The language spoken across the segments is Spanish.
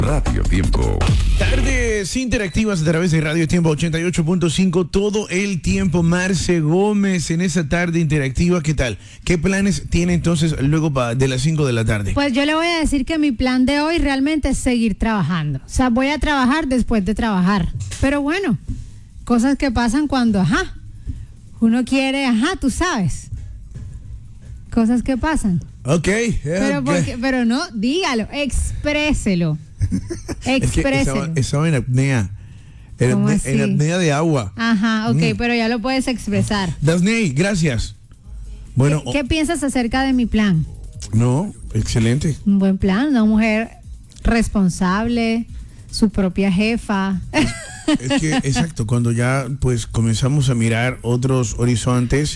Radio Tiempo. Tardes interactivas a través de Radio Tiempo 88.5 todo el tiempo. Marce Gómez en esa tarde interactiva, ¿qué tal? ¿Qué planes tiene entonces luego de las 5 de la tarde? Pues yo le voy a decir que mi plan de hoy realmente es seguir trabajando. O sea, voy a trabajar después de trabajar. Pero bueno, cosas que pasan cuando, uno quiere, tú sabes. Cosas que pasan. Ok. Pero no, dígalo, expréselo. Expréselo. Es que estaba en apnea. En apnea de agua. Ajá, ok, pero ya lo puedes expresar. Dasney, gracias. Bueno, ¿Qué piensas acerca de mi plan? No, excelente. Un buen plan, una mujer responsable, su propia jefa. Es que, exacto, cuando ya pues comenzamos a mirar otros horizontes,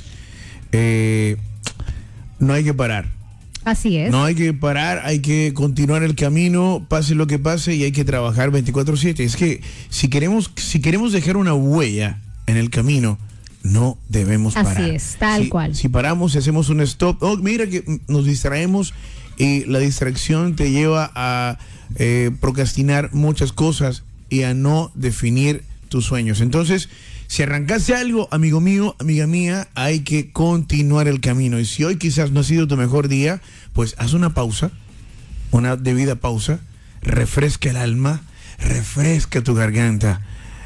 no hay que parar. Así es. No hay que parar, hay que continuar el camino, pase lo que pase, y hay que trabajar 24/7. Es que si queremos dejar una huella en el camino, no debemos parar. Así es, tal cual. Si paramos, si hacemos un stop, mira que nos distraemos y la distracción te lleva a procrastinar muchas cosas y a no definir tus sueños. Entonces, si arrancaste algo, amigo mío, amiga mía, hay que continuar el camino. Y si hoy quizás no ha sido tu mejor día, pues haz una pausa, una debida pausa, refresca el alma, refresca tu garganta.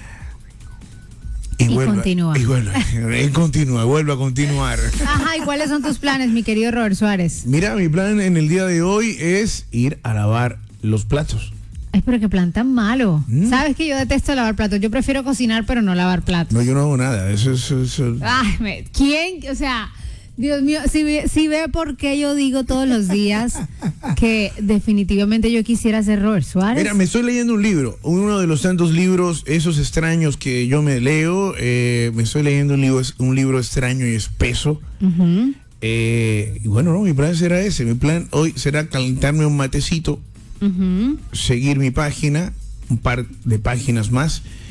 Y continúa. Vuelve a continuar. Ajá, ¿y cuáles son tus planes, mi querido Robert Suárez? Mira, mi plan en el día de hoy es ir a lavar los platos. Ay, pero qué plan tan malo. Sabes que yo detesto lavar platos. Yo prefiero cocinar, pero no lavar platos. No, yo no hago nada. Eso. Ay, ¿quién? O sea, Dios mío, si ve por qué yo digo todos los días que definitivamente yo quisiera ser Robert Suárez. Mira, me estoy leyendo un libro, uno de los tantos libros, esos extraños que yo me leo. Me estoy leyendo un libro extraño y espeso. Uh-huh. Y bueno, no, mi plan será ese. Mi plan hoy será calentarme un matecito. Uh-huh. Seguir mi página, un par de páginas más,